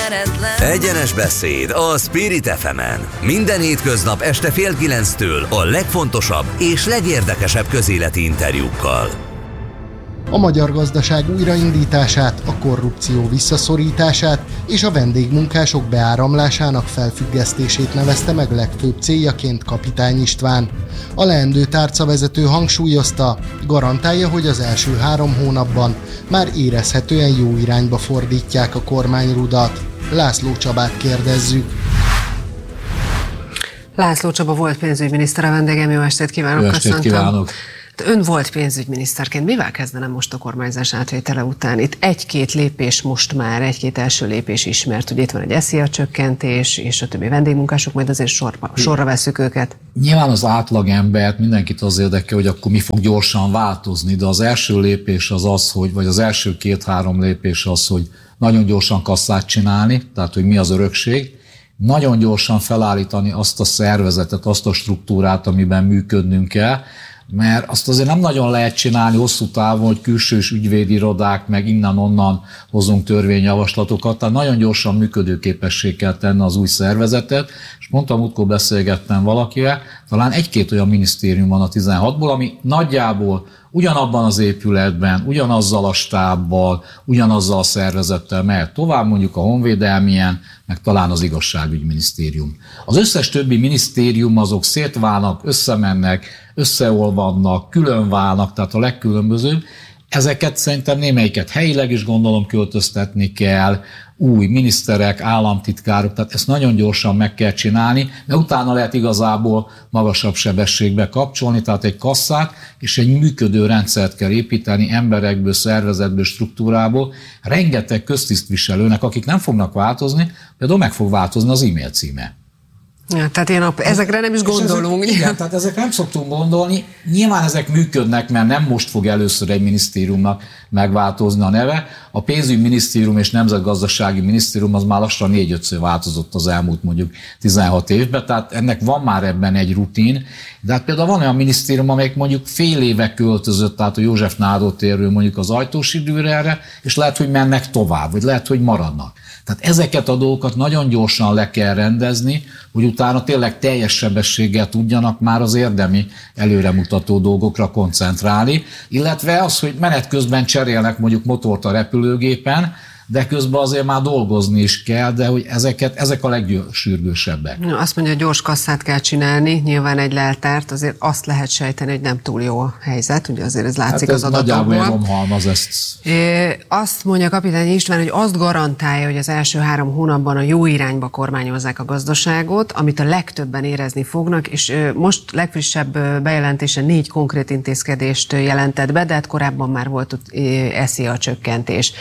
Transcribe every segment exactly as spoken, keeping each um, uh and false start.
ismeretlen. Egyenes beszéd a Spirit ef emen. Minden hétköznap este fél kilenctől a legfontosabb és legérdekesebb közéleti interjúkkal. A magyar gazdaság újraindítását, a korrupció visszaszorítását és a vendégmunkások beáramlásának felfüggesztését nevezte meg legfőbb céljaként Kapitány István. A leendő tárcavezető hangsúlyozta, garantálja, hogy az első három hónapban már érezhetően jó irányba fordítják a kormányrudat. László Csabát kérdezzük. László Csaba volt pénzügyminiszter, a vendégem, jó estét kívánok! Jó estét kívánok! Ön volt pénzügyminiszterként, mivel kezdenem most a kormányzás átvétele után? Itt egy-két lépés most már, egy-két első lépés ismert, ugye itt van egy es zé á csökkentés, és a többi vendégmunkások, majd azért sorba, sorra veszük őket. Nyilván az átlagembert, mindenkit az érdekel, hogy akkor mi fog gyorsan változni, de az első lépés az az, hogy, vagy az első két-három lépés az, hogy nagyon gyorsan kasszát csinálni, tehát hogy mi az örökség, nagyon gyorsan felállítani azt a szervezetet, azt a struktúrát, amiben működnünk kell, mert azt azért nem nagyon lehet csinálni hosszú távon, hogy külsős ügyvédirodák, meg innen-onnan hozunk törvényjavaslatokat, tehát nagyon gyorsan működőképessé kell tenni az új szervezetet, és mondtam, múltkor beszélgettem valakivel, talán egy-két olyan minisztérium van a tizenhatból, ami nagyjából ugyanabban az épületben, ugyanazzal a stábbal, ugyanazzal a szervezettel mehet tovább, mondjuk a honvédelmien, meg talán az igazságügyminisztérium. Az összes többi minisztérium azok szétválnak, összemennek, összeolvadnak, különválnak, tehát a legkülönbözőbb. Ezeket szerintem némelyiket helyileg is gondolom költöztetni kell, új miniszterek, államtitkárok, tehát ezt nagyon gyorsan meg kell csinálni, de utána lehet igazából magasabb sebességbe kapcsolni, tehát egy kasszát és egy működő rendszert kell építeni emberekből, szervezetből, struktúrából, rengeteg köztisztviselőnek, akik nem fognak változni, például meg fog változni az e-mail címe. Ja, tehát ilyen a, ezekre nem is gondolunk. Ezek, igen, tehát ezek nem szoktunk gondolni. Nyilván ezek működnek, mert nem most fog először egy minisztériumnak megváltozni a neve. A pénzügyminisztérium és nemzetgazdasági minisztérium az már lassan négy-ötször változott az elmúlt mondjuk tizenhat évben, tehát ennek van már ebben egy rutin. De hát például van olyan minisztérium, amelyik mondjuk fél éve költözött, tehát a József Nádor térről mondjuk az Ajtós időre erre, és lehet, hogy mennek tovább, vagy lehet, hogy maradnak. Tehát ezeket a dolgokat nagyon gyorsan le kell rendezni, hogy utána tényleg teljes sebességgel tudjanak már az érdemi előremutató dolgokra koncentrálni, illetve az, hogy menet közben cserélnek mondjuk motort a repülőgépen, de közben azért már dolgozni is kell, de hogy ezeket, ezek a legsürgősebbek. Azt mondja, hogy gyors kasszát kell csinálni, nyilván egy leltárt, azért azt lehet sejteni, hogy nem túl jó a helyzet, ugye azért ez látszik hát ez az adatokból. Nagyjából romhalmaz ezt. É, azt mondja Kapitány István, hogy azt garantálja, hogy az első három hónapban a jó irányba kormányozzák a gazdaságot, amit a legtöbben érezni fognak, és most legfrissebb bejelentése négy konkrét intézkedést jelentett be, de hát korábban már volt ott es zé á csökkentés.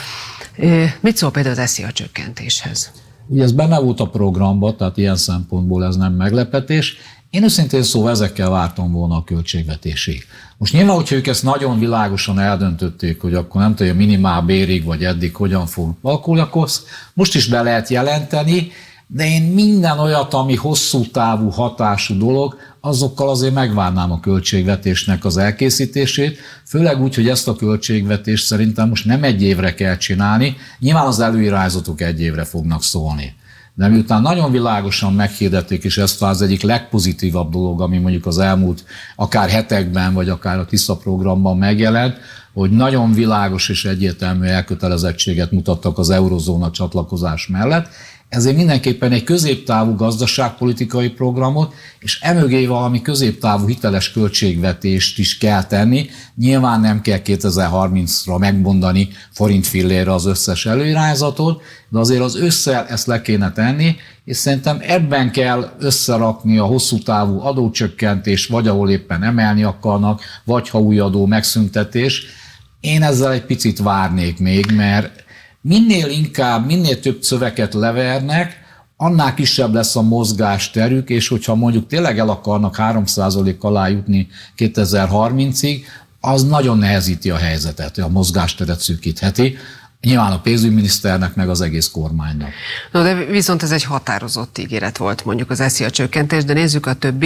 Mit szól például az es zé á csökkentéshez? Ugye ez benne volt a programban, tehát ilyen szempontból ez nem meglepetés. Én őszintén szóval ezekkel vártam volna a költségvetésig. Most nyilván, hogyha ők ezt nagyon világosan eldöntötték, hogy akkor nem tudja, minimál bérig, vagy eddig hogyan fog alakulni, akkor most is be lehet jelenteni, de én minden olyat, ami hosszú távú hatású dolog, azokkal azért megvárnám a költségvetésnek az elkészítését, főleg úgy, hogy ezt a költségvetést szerintem most nem egy évre kell csinálni, nyilván az előirányzatok egy évre fognak szólni. De miután nagyon világosan meghirdették, és ez az egyik legpozitívabb dolog, ami mondjuk az elmúlt akár hetekben, vagy akár a TISZA programban megjelent, hogy nagyon világos és egyértelmű elkötelezettséget mutattak az eurozóna csatlakozás mellett, ezért mindenképpen egy középtávú gazdaságpolitikai programot, és emögé valami középtávú hiteles költségvetést is kell tenni. Nyilván nem kell kétezer-harmincra megmondani forint fillérre az összes előirányzatot, de azért az ősszel ezt le kéne tenni, és szerintem ebben kell összerakni a hosszú távú adócsökkentés, vagy ahol éppen emelni akarnak, vagy ha új adó megszüntetés. Én ezzel egy picit várnék még, mert minél inkább, minél több szöveget levernek, annál kisebb lesz a mozgásterük, és hogyha mondjuk tényleg el akarnak három százalék alá jutni kétezer-harmincig, az nagyon nehezíti a helyzetet, a mozgásteret szűkítheti. Nyilván a pénzügyminiszternek, meg az egész kormánynak. No, de viszont ez egy határozott ígéret volt mondjuk az es zé á csökkentés, de nézzük a többit.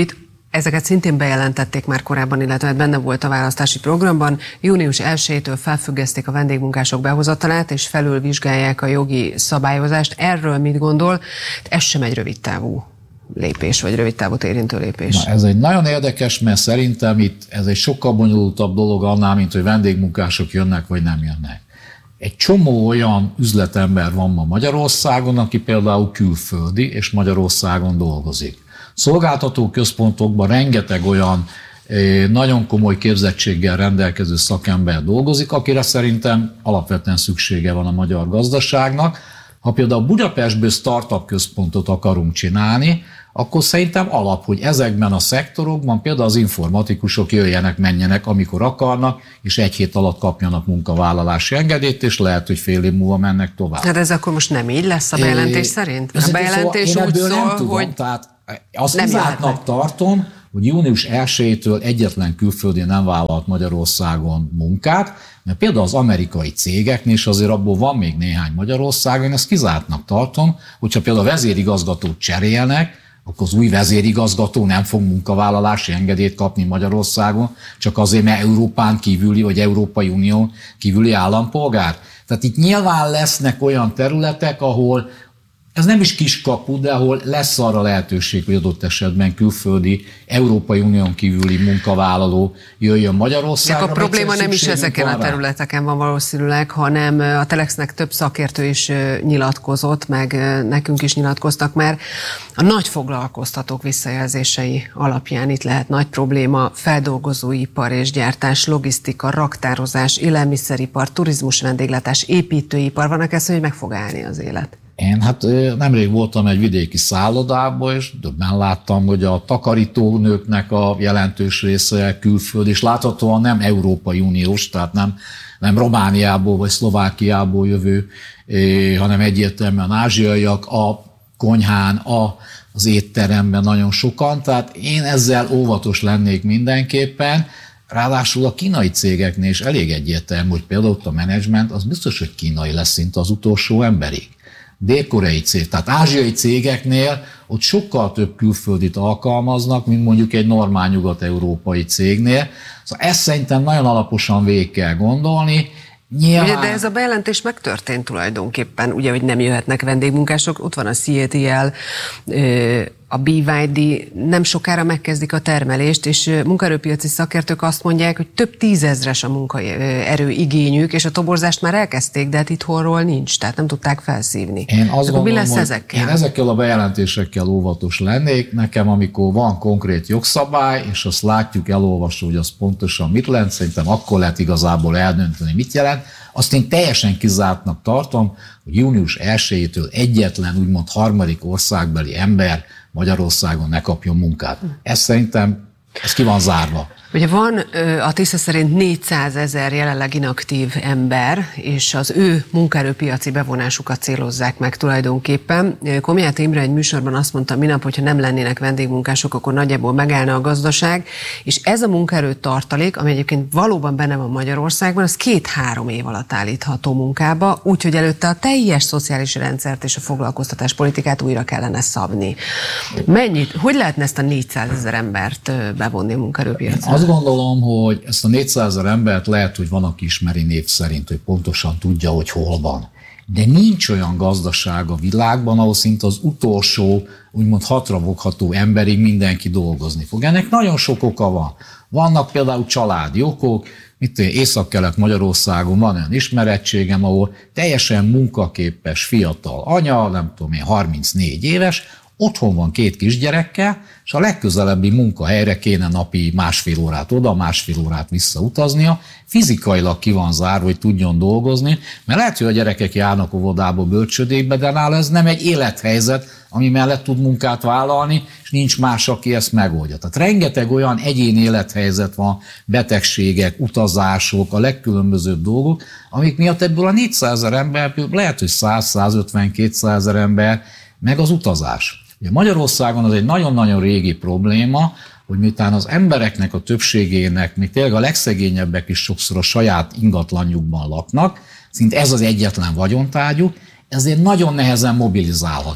ezeket szintén bejelentették már korábban, illetve benne volt a választási programban. június elsejétől felfüggesztik a vendégmunkások behozatalát, és felülvizsgálják a jogi szabályozást. Erről mit gondol? Ez sem egy rövid távú lépés, vagy rövid távot érintő lépés. Na, ez egy nagyon érdekes, mert szerintem itt ez egy sokkal bonyolultabb dolog annál, mint hogy vendégmunkások jönnek, vagy nem jönnek. Egy csomó olyan üzletember van ma Magyarországon, aki például külföldi, és Magyarországon dolgozik. Szolgáltató központokban rengeteg olyan nagyon komoly képzettséggel rendelkező szakember dolgozik, akire szerintem alapvetően szüksége van a magyar gazdaságnak. Ha például Budapestből startup központot akarunk csinálni, akkor szerintem alap, hogy ezekben a szektorokban például az informatikusok jöjjenek, menjenek, amikor akarnak, és egy hét alatt kapjanak munkavállalási engedélyt, és lehet, hogy fél év múlva mennek tovább. Hát ez akkor most nem így lesz a bejelentés é, szerint? A bejelentés szóval úgy szól, nem tudom, hogy tehát azt kizártnak tartom, hogy június elsejétől egyetlen külföldi nem vállalt Magyarországon munkát, mert például az amerikai cégeknél, és azért abból van még néhány Magyarországon, ezt kizártnak tartom, hogyha például a vezérigazgatót cserélnek, akkor az új vezérigazgató nem fog munkavállalási engedélyt kapni Magyarországon, csak azért, mert Európán kívüli, vagy Európai Unió kívüli állampolgár. Tehát itt nyilván lesznek olyan területek, ahol ez nem is kiskapu, de ahol lesz arra lehetőség, hogy adott esetben külföldi, Európai Unión kívüli munkavállaló jöjjön Magyarországra. De a probléma nem is ezeken a területeken van valószínűleg, hanem a Telexnek több szakértő is nyilatkozott, meg nekünk is nyilatkoztak, mert a nagy foglalkoztatók visszajelzései alapján itt lehet nagy probléma: feldolgozóipar és gyártás, logisztika, raktározás, élelmiszeripar, turizmus, vendéglátás, építőipar. Vannak ezt, hogy meg fog állni az élet. Én hát nemrég voltam egy vidéki szállodában, és döbben láttam, hogy a takarítónőknek a jelentős része külföld, és láthatóan nem Európai Uniós, tehát nem, nem Romániából vagy Szlovákiából jövő, hanem egyértelműen ázsiaiak, a konyhán, a, az étteremben nagyon sokan, tehát én ezzel óvatos lennék mindenképpen. Ráadásul a kínai cégeknél is elég egyértelmű, hogy például ott a menedzsment, az biztos, hogy kínai lesz szinte az utolsó emberig. Dél-koreai cég, tehát ázsiai cégeknél ott sokkal több külföldit alkalmaznak, mint mondjuk egy normál nyugat-európai cégnél. Szóval ezt szerintem nagyon alaposan végig kell gondolni. Nyilván... Ugye, de ez a bejelentés megtörtént tulajdonképpen, ugye, hogy nem jöhetnek vendégmunkások, ott van a cé á té el, a bé vé dé, nem sokára megkezdik a termelést, és munkaerőpiaci szakértők azt mondják, hogy több tízezres a munkaerő igényük, és a toborzást már elkezdték, de hát itthonról nincs, tehát nem tudták felszívni. Én azt gondolom, mi lesz ezekkel? Én ezekkel a bejelentésekkel óvatos lennék. Nekem, amikor van konkrét jogszabály, és azt látjuk, elolvasó, hogy az pontosan mit jelent, szerintem akkor lehet igazából eldönteni, mit jelent. Azt én teljesen kizártnak tartom, hogy június elsejétől egyetlen úgymond harmadik országbeli ember Magyarországon ne kapjon munkát. Ez szerintem, ez ki van zárva. Ugye van a TISZA szerint négyszázezer jelenleg inaktív ember, és az ő munkaerőpiaci bevonásukat célozzák meg tulajdonképpen. Komjáth Imre egy műsorban azt mondta minap, hogyha nem lennének vendégmunkások, akkor nagyjából megállna a gazdaság, és ez a munkaerő tartalék, ami egyébként valóban benne van Magyarországban, az két-három év alatt állítható munkába, úgyhogy előtte a teljes szociális rendszert és a foglalkoztatás politikát újra kellene szabni. Mennyit, hogy lehetne ezt a négyszázezer embert bevonni a munkaerőpiacra? Azt gondolom, hogy ezt a négyszázezer embert lehet, hogy van, aki ismeri név szerint, hogy pontosan tudja, hogy hol van. De nincs olyan gazdaság a világban, ahol szinte az utolsó, úgymond hatrafogható emberig mindenki dolgozni fog. Ennek nagyon sok oka van. Vannak például családi okok, mit Észak-Kelet Magyarországon van olyan ismerettségem, ahol teljesen munkaképes fiatal anya, nem tudom én, harmincnégy éves, otthon van két kisgyerekkel, és a legközelebbi munkahelyre kéne napi másfél órát oda, másfél órát visszautaznia, fizikailag ki van zárva, hogy tudjon dolgozni, mert lehet, hogy a gyerekek járnak óvodába, bölcsődékbe, de nála ez nem egy élethelyzet, ami mellett tud munkát vállalni, és nincs más, aki ezt megoldja. Tehát rengeteg olyan egyéni élethelyzet van, betegségek, utazások, a legkülönbözőbb dolgok, amik miatt ebből a négyszázezer ember, lehet, hogy száz-százötven-kétszázezer ember, meg az utazás. Ugye Magyarországon az egy nagyon-nagyon régi probléma, hogy miután az embereknek a többségének, még tényleg a legszegényebbek is sokszor a saját ingatlanjukban laknak, szinte ez az egyetlen vagyontárgyuk, ezért nagyon nehezen mobilizálhatóak.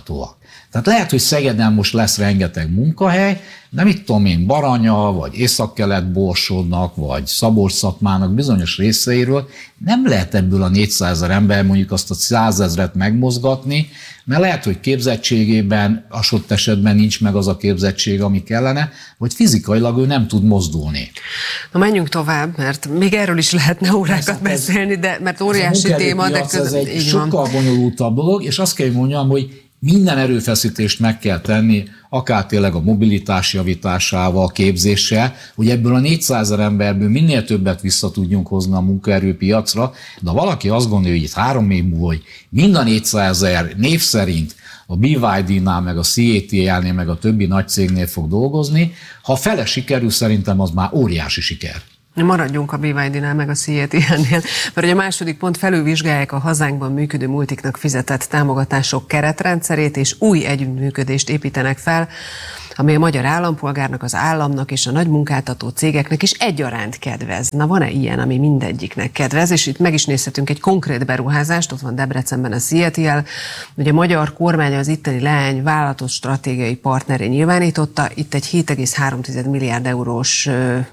Tehát lehet, hogy Szegeden most lesz rengeteg munkahely, de mit tudom én, Baranya, vagy Észak-Kelet-Borsodnak, vagy Szabolcs-Szatmának bizonyos részeiről nem lehet ebből a négyszázezer ember mondjuk azt a százezret megmozgatni, mert lehet, hogy képzettségében, asott esetben nincs meg az a képzettség, ami kellene, vagy fizikailag ő nem tud mozdulni. Na menjünk tovább, mert még erről is lehetne órákat ez, beszélni, de mert óriási téma, de között, ez egy sokkal bonyolultabb dolog, és azt kell, hogy mondjam, hogy minden erőfeszítést meg kell tenni, akár tényleg a mobilitás javításával, képzéssel, hogy ebből a négyszázezer emberből minél többet vissza tudjunk hozni a munkaerőpiacra, de ha valaki azt gondolja, hogy itt három év múlva, hogy mind a négyszázezer név szerint a bé vé dé-nál, meg a cé á té el-nél, meg a többi nagy cégnél fog dolgozni, ha fele sikerül, szerintem az már óriási siker. Maradjunk a bé vé dé-nál, meg a cé á té el-nél, mert a második pont, felülvizsgálják a hazánkban működő multiknak fizetett támogatások keretrendszerét, és új együttműködést építenek fel, ami a magyar állampolgárnak, az államnak és a nagy munkáltató cégeknek is egyaránt kedvez. Na, van-e ilyen, ami mindegyiknek kedvez? És itt meg is nézhetünk egy konkrét beruházást, ott van Debrecenben a cé á té el. Ugye a magyar kormány az itteni leány vállalatot stratégiai partneré nyilvánította, itt egy hét egész három milliárd eurós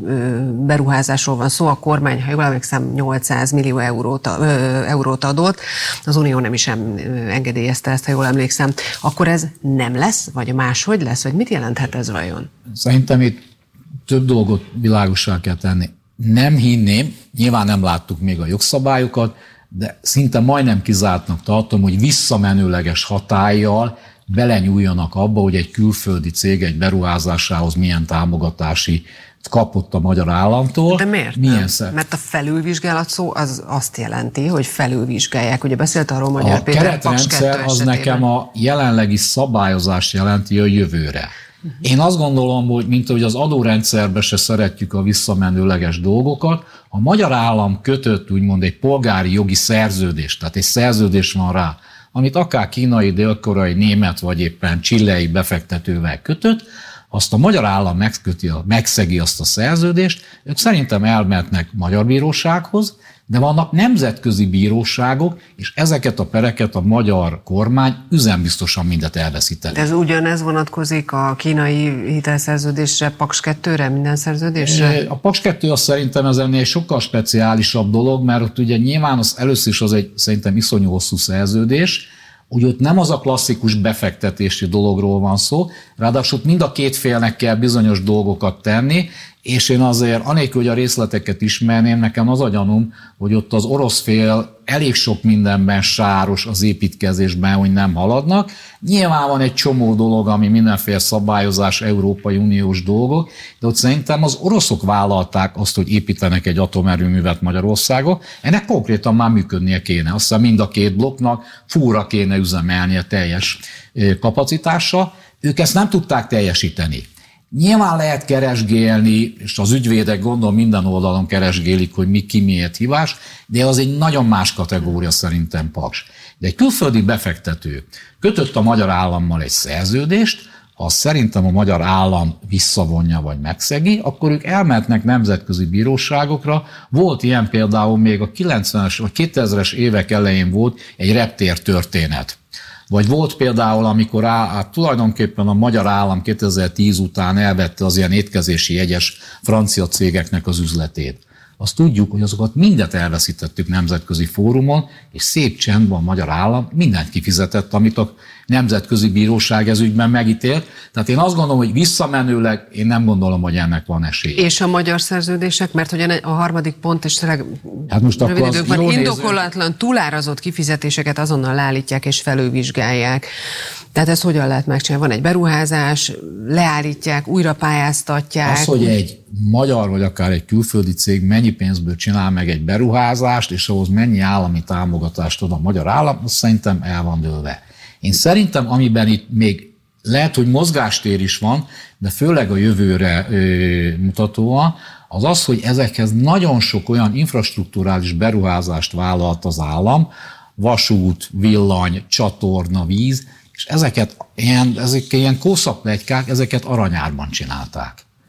beruházásról van szó, a kormány, ha jól emlékszem, nyolcszáz millió eurót, eurót adott, az Unió nem is engedélyezte ezt, ha jól emlékszem. Akkor ez nem lesz, vagy máshogy lesz, vagy mit jelenthet ez vajon? Szerintem itt több dolgot világossá kell tenni. Nem hinném, nyilván nem láttuk még a jogszabályokat, de szinte majdnem kizártnak tartom, hogy visszamenőleges hatállyal belenyúljanak abba, hogy egy külföldi cég egy beruházásához milyen támogatási kapott a magyar államtól. De miért Milyen nem? szer? Mert a felülvizsgálat szó az azt jelenti, hogy felülvizsgálják. Ugye beszélt arról Magyar a Péter keretrendszer az nekem a jelenlegi szabályozást jelenti a jövőre. Uh-huh. Én azt gondolom, hogy mint ahogy az adórendszerben se szeretjük a visszamenőleges dolgokat, a magyar állam kötött úgymond egy polgári jogi szerződést, tehát egy szerződés van rá, amit akár kínai, dél-koreai, német vagy éppen chilei befektetővel kötött, azt a magyar állam megköti, megszegi azt a szerződést, ők szerintem elmehetnek magyar bírósághoz, de vannak nemzetközi bíróságok, és ezeket a pereket a magyar kormány üzembiztosan mindet elveszíteni. De ez ugyanez vonatkozik a kínai hitelszerződésre, Paks kettőre, minden szerződésre? A Paks kettő az szerintem ez ennél egy sokkal speciálisabb dolog, mert ott ugye nyilván az először is az egy szerintem iszonyú hosszú szerződés, úgy ott nem az a klasszikus befektetési dologról van szó, ráadásul mind a két félnek kell bizonyos dolgokat tenni, és én azért, anélkül, hogy a részleteket ismerném, nekem az a gyanúm, hogy ott az orosz fél elég sok mindenben sáros az építkezésben, hogy nem haladnak. Nyilván van egy csomó dolog, ami mindenféle szabályozás, Európai Uniós dolgok, de ott szerintem az oroszok vállalták azt, hogy építenek egy atomerőművet Magyarországon. Ennek konkrétan már működnie kéne. Azt hiszem mind a két blokknak fúra kéne üzemelnie teljes kapacitással. Ők ezt nem tudták teljesíteni. Nyilván lehet keresgélni, és az ügyvédek gondolom minden oldalon keresgélik, hogy mi ki miért hibás, de az egy nagyon más kategória szerintem Paks. De egy külföldi befektető kötött a magyar állammal egy szerződést, ha szerintem a magyar állam visszavonja vagy megszegi, akkor ők elmehetnek nemzetközi bíróságokra. Volt ilyen például még a kilencvenes vagy kétezres évek elején volt egy reptér történet. Vagy volt például, amikor á, á, tulajdonképpen a magyar állam kétezer-tíz után elvette az ilyen étkezési jegyes francia cégeknek az üzletét. Azt tudjuk, hogy azokat mindet elveszítettük nemzetközi fórumon, és szép csendben a magyar állam mindent kifizetett, amit a nemzetközi bíróság ez ügyben megítélt. Tehát én azt gondolom, hogy visszamenőleg én nem gondolom, hogy ennek van esélye. És a magyar szerződések, mert hogy a harmadik pont, és tényleg hát most rövid időkben indokolatlan, túlárazott kifizetéseket azonnal leállítják és felülvizsgálják. Tehát ezt hogyan lehet megcsinálni? Van egy beruházás, leállítják, újra pályáztatják. Az, hogy egy magyar vagy akár egy külföldi cég mennyi pénzből csinál meg egy beruházást, és ahhoz mennyi állami támogatást ad a magyar állam, az szerintem el van dőlve. Én szerintem, amiben itt még lehet, hogy mozgástér is van, de főleg a jövőre ö, mutatóan, az az, hogy ezekhez nagyon sok olyan infrastrukturális beruházást vállalt az állam, vasút, villany, csatorna, víz, és ezeket ilyen, ezek ilyen kószakpletykák, ezeket aranyárban csinálták.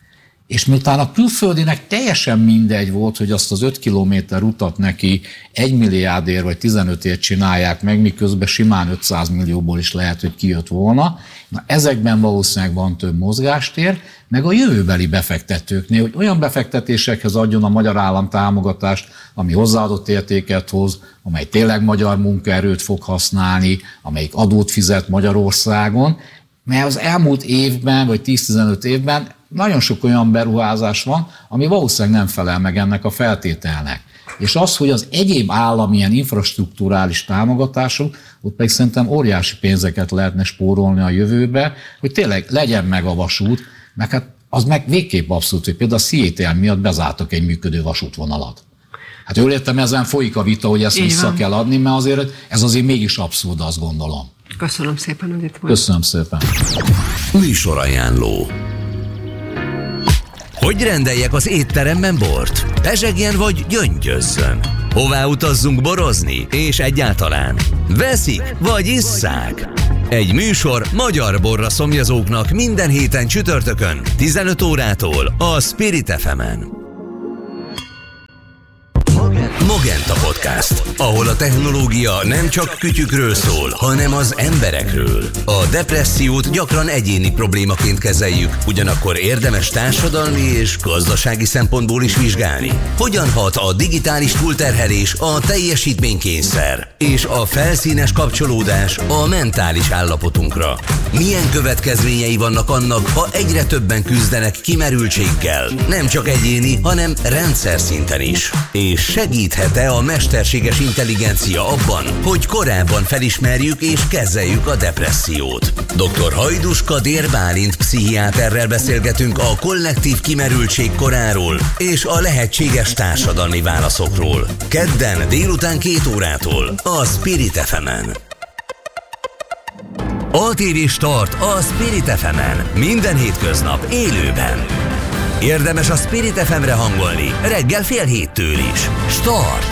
És miután a külföldinek teljesen mindegy volt, hogy azt az öt kilométer utat neki egy milliárdért vagy tizenötért csinálják meg, miközben simán ötszáz millióból is lehet, hogy kijött volna. Na, ezekben valószínűleg van több mozgástér, meg a jövőbeli befektetőknél, hogy olyan befektetésekhez adjon a magyar állam támogatást, ami hozzáadott értéket hoz, amely tényleg magyar munkaerőt fog használni, amelyik adót fizet Magyarországon, mert az elmúlt évben, vagy tíz-tizenöt évben nagyon sok olyan beruházás van, ami valószínűleg nem felel meg ennek a feltételnek. És az, hogy az egyéb állami ilyen infrastrukturális támogatások, ott pedig szerintem óriási pénzeket lehetne spórolni a jövőbe, hogy tényleg legyen meg a vasút, meg hát az meg végképp abszolút, hogy például a Seattle miatt bezártak egy működő vasútvonalat. Hát jól értem, ezen folyik a vita, hogy ezt így vissza van. Kell adni, mert azért ez azért mégis abszurd, azt gondolom. Köszönöm szépen, hogy itt volt. Köszönöm szépen. Műsorajánló. Hogy rendeljek az étteremben bort? Pezsegjen vagy gyöngyözzön? Hová utazzunk borozni? És egyáltalán? Veszik vagy isszák? Egy műsor magyar borra szomjazóknak minden héten csütörtökön, tizenöt órától a Spirit ef emen. Mogenta Podcast, ahol a technológia nem csak kütyükről szól, hanem az emberekről. A depressziót gyakran egyéni problémaként kezeljük, ugyanakkor érdemes társadalmi és gazdasági szempontból is vizsgálni. Hogyan hat a digitális túlterhelés, a teljesítménykényszer és a felszínes kapcsolódás a mentális állapotunkra? Milyen következményei vannak annak, ha egyre többen küzdenek kimerültséggel, nem csak egyéni, hanem rendszer szinten is? És segíthet-e a mesterséges intelligencia abban, hogy korábban felismerjük és kezeljük a depressziót? doktor Hajdus Kadér Bálint pszichiáterrel beszélgetünk a kollektív kimerültség koráról és a lehetséges társadalmi válaszokról. Kedden délután két órától a Spirit ef emen. á té vé Start a Spirit ef emen. Minden hétköznap élőben. Érdemes a Spirit ef emre hangolni, reggel fél héttől is. Start!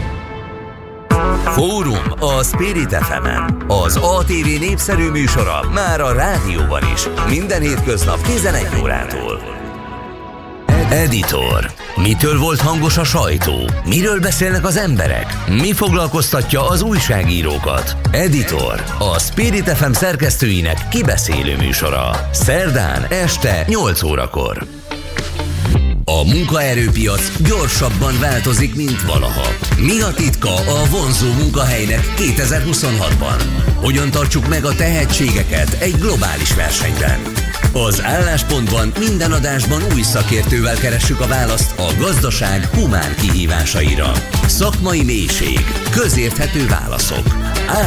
Fórum a Spirit ef emen. Az á té vé népszerű műsora már a rádióban is. Minden hétköznap tizenegy órától. Editor. Mitől volt hangos a sajtó? Miről beszélnek az emberek? Mi foglalkoztatja az újságírókat? Editor. A Spirit ef em szerkesztőinek kibeszélő műsora. Szerdán este nyolc órakor. A munkaerőpiac gyorsabban változik, mint valaha. Mi a titka a vonzó munkahelynek kétezer-huszonhatban? Hogyan tartsuk meg a tehetségeket egy globális versenyben? Az Álláspontban minden adásban új szakértővel keressük a választ a gazdaság humán kihívásaira. Szakmai mélység, közérthető válaszok.